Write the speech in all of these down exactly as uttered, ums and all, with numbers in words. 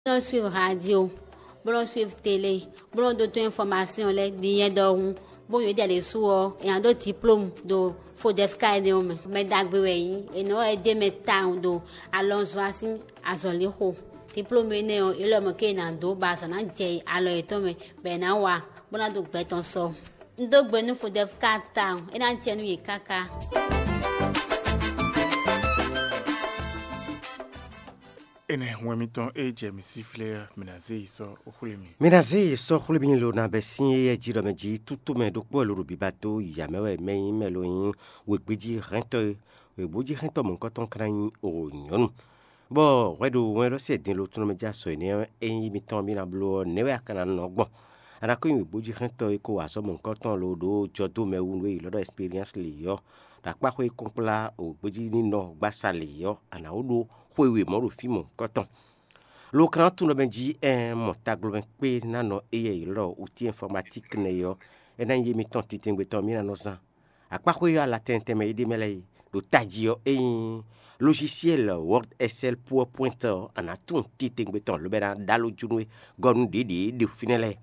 Bon suivre radio, bon suivre télé, bon d'autres informations les liens d'orun, bon y aller sur et un autre diplôme de faut des cas de homme. Mais d'agréer et non aider mes temps de allons voici à zoli ho. Diplôme né il le manqué dans do base na jey alors et tome ben na wa bon do beton so. Ndo gbe nu faut des cas temps et na tienu y kaka. Ene wemiton e jemi sifle menaze iso okulemi. Menaze iso okulemi lo na besin e jiro meji tutu me dokpo loro bibato yamewe meyin meloyin wegbeji rento wegboji rento mon koton kran o nyonu. Bo wedo wero se din lo tunu meja so ni eyin mi ton mi na blo newe akana no gbon. Ana ko wegboji rento e ko aso mon koton lo do jodo me unwe lo do experience li yo. Da pa ko kompla o gbeji ni no gbasa li yo ana odo wewe moro fimo koton lo kan tu no benji en montaglo ben pe na no eye lo outil informatique ne yo e na yemi ton titingbe ton mi na no san apa ko yo ala tente me ide mele do taji yo e logiciel Word Excel PowerPoint ana tun titingbe ton lo be na dalo junwe gonu dede de finele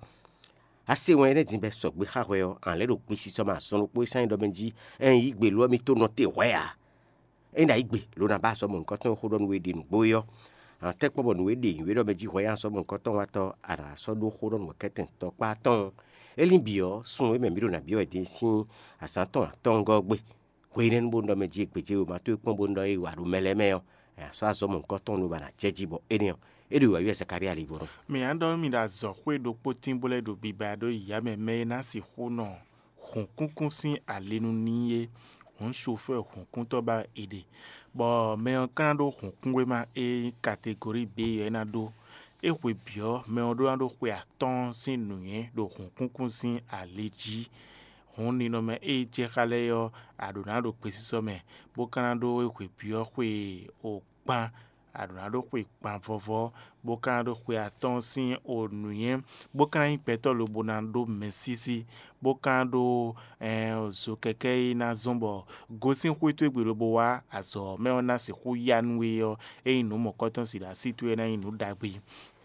ase won ene din be so gbe khawe yo an le do pe si so ma so no po san do benji en igbe lo mi to no te wea ena igbe lo na ba so mo nkan ton ho don we din boyo an tek po bon we din we do meji hoya so mo nkan ton wa to ara so do ho don we keten to pa ton elin bio sun we me mi do na bio e din sin asan ton ton go gbe we nen bo ndo meji peje o ma to pon bo ndo e wa ru meleme yo so aso mo nkan ton no ba na jeji bo eniyan eri wa wi sekari ali boro Me ando mi da zo kwe do potimbole do bibado ya me me na si ho no hunkunkun sin alenu niye un chauffeur hunkun to ba ede bo me kan do hunkun we ma e catégorie B e na do e we bio me do ando kwe aton sin nuye do hunkun sin aleji hun ni no me e je kale yo adonado pesi so me bo kan do e kwe bio kwe o pa adonado kwe pa vovo bo kan do kwe aton sin onuye bo kan ipeto lo bonando mesisi bo kan do eh so keke na zombo gosin kweto egbero bo wa aso me ona se ku yanwe yo e inu mo koton si da situ na inu dagbe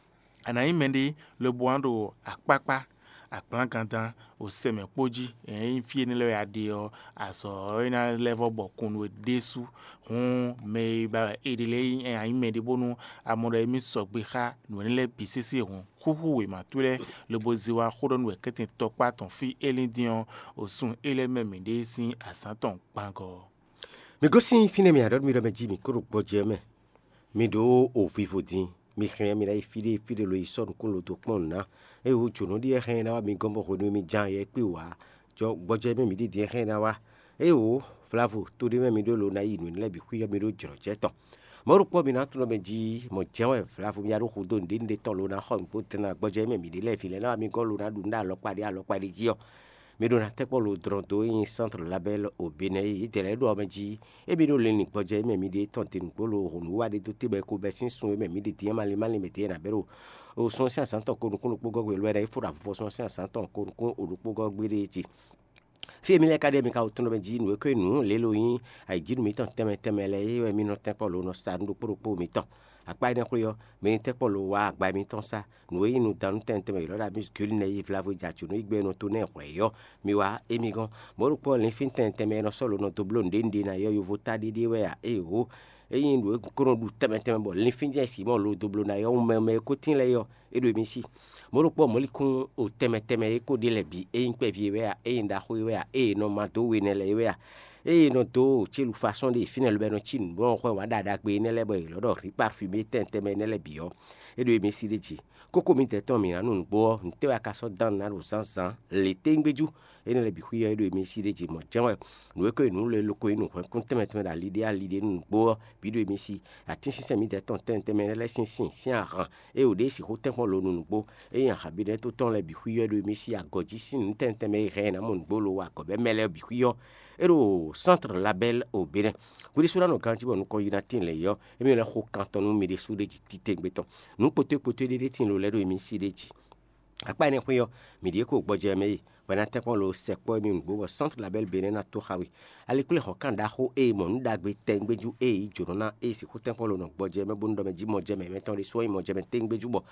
ana imende le boando akpakpa akpan kantan o seme poji en fie ni le ade yo aso ina level bo kunwe desu hun me ba edile en imende bonu amodo emi sogbe kha no ni le pisisi hun huhu we matule le boziwa khodon we ketin tokpa ton fi elindion osun eleme mede sin asanton panko mi gosi fine mi ador mi do meji mi kuru boje me mi do o vivodin mi khren mi la fide fide lo ison kun lo to pon na e o chuno di khren na wa mi gombo ko mi jan ye pe wa jo boje me mi di di khren na wa e o flavo to di me mi do lo na yi nu le bi ku yo mi do joro jeton mo ru po mi na tun lo meji mo jewe flavo mi aro ko do nde nde ton lo na khon po tena boje me mi di le file na mi go lo na du nda lo pade alo pade ji yo mi do na te po lo dronto in centre label au Benin yi tele do meji e bi do le ni boje me mi di ton tin po lo honu wa de to te be ko be sin sun me mi di ti mali mali me ti na bero o son si asanton ko kun po go gbe lo e fura fo son si asanton ko kun olupo go gbere ti fi mi le academic out no meji nu e ko nu le lo yin ai ji mi ton teme teme le e mi no te po lo no sa ndu po po mi ton apa ina ko yo mi te po lo wa agba mi ton sa nu e nu dan ten teme lo da mi skuli ne yi flavo ja chu no igbe no to ne ko yo mi wa e mi gan mo ru po le fin ten teme no solo no to blonde ndi na yo yo vota di di we ya e o e yin du ko no du teme teme bo le fin je si mo lo to blonde yo me me ko tin le yo e do mi si mo ru po mo li kun o teme teme e ko de le bi e yin pe vie we ya e yin da ho we ya e no ma do we ne le we ya e no to chelu façon de final be no chin bon ko wa dada pe ne le boy lo do ri parfumé tente me ne le bio e do mi si deji koko mi te ton mi anu gbo nte wa ka so dan na ro san san le tengbeju e ne le bi ku ye do mi si deji mo jewe no e ko nu le loko inu ko kun teme teme da lide alide nu gbo bi do mi si atin si mi te ton tente me le sin sin sin aran e o de si ko ten ko lo nu gbo e yan habi de to ton le bi ku ye do mi si agoji sin tente me re na mo gbo lo wa ko be mele bi ku yo ero centre label au Bénin wuri sura no kanti bon ko yinatin le yo e mi le ko kanton mi de su de titengbeton nu pote pote de tin lo le do mi si de ji akpa ne khoyo mi die ko gboje me bana te ko lo sekpo mi ngbo centre label benena to khawi ali kule ho kan da ho e mo nda gbe tengbeju e jorona e si ko tempo lo no gboje me bundo me ji mo je me meton le so mo je me tengbeju bo